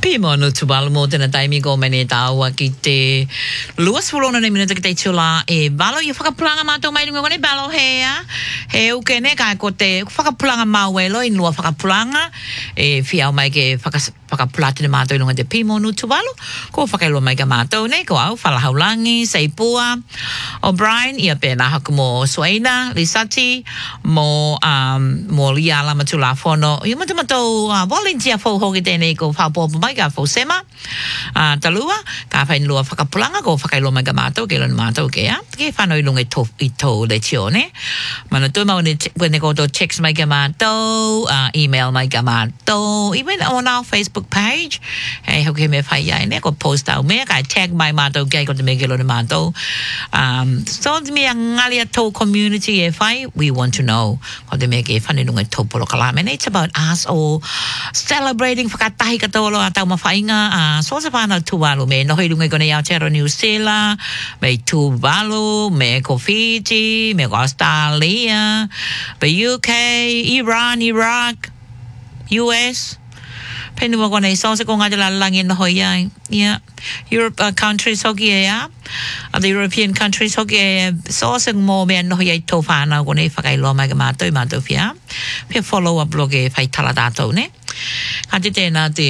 Pimo no tubalo mo tena taimi ko mene tawa ki te luas fulona ne minute ki te chula e balo you whakapulanga mātou mai runga kone balo hea he uke ne kai ko te whakapulanga mauelo in lua whakapulanga e whiau mai ke whakapulate ne mātou runga te pimo no tubalo ko whakailua mai ka mātou ne ko au whalahaulangi Seipua O'Brien ia pēnā haku mo Swaina Lisati mo lia lama tula whono i matamatou volunteer fo hoki tēnei ko whapopo mai ka fo sema talua ka whainlua whakapulanga ko whakailua mai ka mātou ke lona mātou ke ke whanau ilunga i tō le tione mana tui mau ne ko tō text mai ka mātou email mai ka mātou even on our Facebook page hei hoki me whai ai ne ko post au mea ka tag mai mātou kei ko te me ke lona mātou so me ngali a tō community e whai we want to know ko te me ke whanilunga i tō polo kalame and it's about us all celebrating whakatahi katolo a tau mawhainga so sa whanau tuwalu me nohoi lunga kone Aotearoa New Zealand me Tuvalu me ko Fiji me ko Australia me UK Iran Iraq US Penu mo kone so sa kong adala langin nohoi ai Europe countries hoki ea the European countries hoki ea so sa mo me nohoi ai tō whanau kone whakailoa mai ka mātou whia pia follow up blog e whai tala tātou ne ka te tēnā te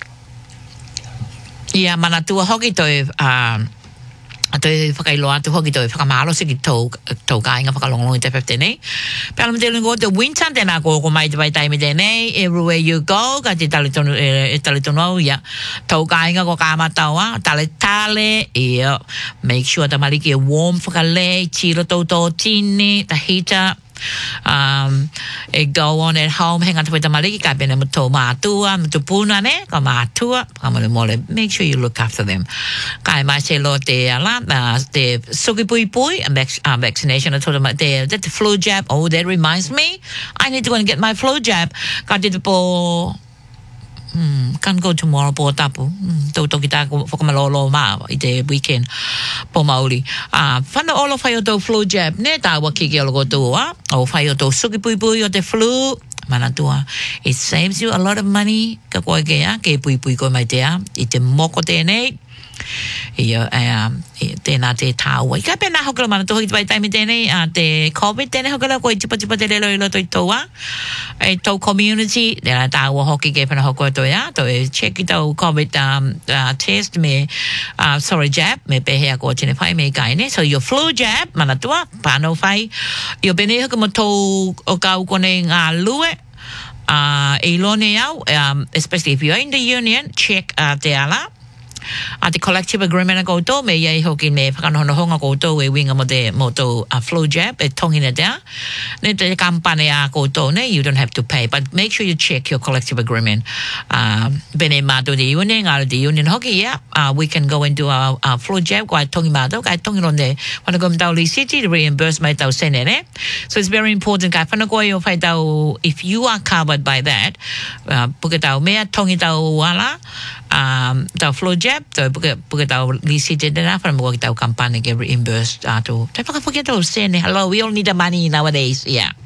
ia mana tua hoki toi toi whakailoa atu hoki toi whakamalo siki tau kāinga whakalongolong i te whepte nei pēla me te lungo te winter tēnā ko mai te vai taimi tēnei everywhere you go ka te talitonu au ia tau kāinga ko kāmataua tale ia make sure ta maliki e warm whakale tiro tau tini ta heater go on at home hang on to the maliki ka pena muto matua mutupuna ne ka matua ka mole make sure you look after them kai mai se lo te ala the sukipui vaccination I told them the flu jab oh that reminds me I need to go and get my flu jab ka te po can't go tomorrow po tapu to kita ko malolo ma ite weekend po mauli fana all of you to flu jab ne ta wa ki lo to o fa yo to sukipui o te flu mana tua it saves you a lot of money ka ko ke ke pui ko mai te ite moko te nei ia tēnā te tāua. I ka pēnā hokala mana tohi vai taimi tēnei te COVID tēnei hokala ko i tipa te lelo i loto i tōua. E tō community, tēnā tāua hoki ke pēnā hoko to ia. Tō e check i tō COVID test me, jab, me pehea ko tēne whai me kaine. So your flu jab, mana tua, pāno whai. Io pēnei hoka mo tō o kau kone ngā lue. E lone au, especially if you're in the union, check te ala. The collective agreement ko to me ye hoki ne whakanohonga ko to e winga mo to flu jab e tongina dea ne te kampane a ko to ne you don't have to pay but make sure you check your collective agreement bene mato de union ngalo de union hoki we can go and do our flu jab ko tongi mato ka tongi ronde wana go mtau li city to reimburse my tau senene so it's very important ka whana ko yo whai tau if you are covered by that puke tau mea tongi tau wala tau flu jab so puke tau lisi te dena para mo tau kampane ke reimbursed to te whakapuke tau sene hello we all need the money nowadays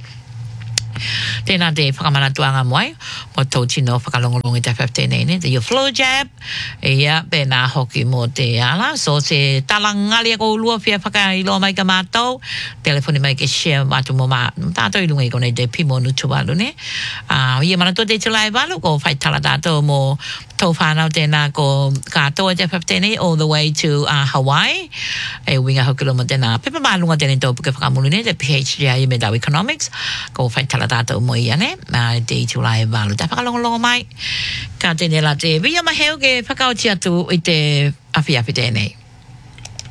tēnā te whakamana moai mo tau tino whakalongolongi te 15 nei te your flu jab pēnā hoki mo te ala so se talangali ko lua whia whakailo mai ka mātou telefoni mai ke share mātou mo tātou ilunga i kone te pimo nutu walu ne ia mana tō te tulai walu ko whai tala tātou mo tau whanau tēnā ko kātoa te 15 nei all the way to Hawaii e winga hokilo mo tēnā pepa mālunga tēnei tō puke whakamulu ne te PhD i me Dow Economics ko whai tala tātou mo ia ne te tulai walu te whakalongolongo mai ka tēnei la te via maheu ke whakauti atu i te awhi tēnei